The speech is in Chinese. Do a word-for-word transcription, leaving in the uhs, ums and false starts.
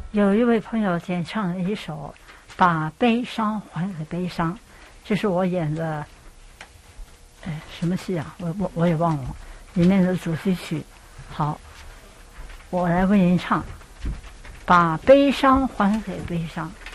有一位朋友点唱了一首《把悲伤还给悲伤》，这是我演的，哎，什么戏啊？我我我也忘了，里面的主题曲。好，我来为您唱《把悲伤还给悲伤》。